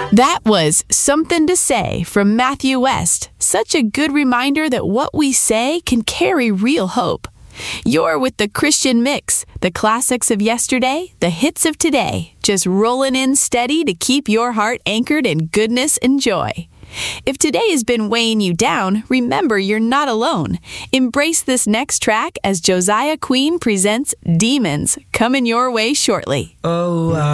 That was Something to Say from Matthew West. Such a good reminder that what we say can carry real hope. You're with the Christian Mix, the classics of yesterday, the hits of today, just rolling in steady to keep your heart anchored in goodness and joy. If today has been weighing you down, remember you're not alone. Embrace this next track as Josiah Queen presents Demons, coming your way shortly.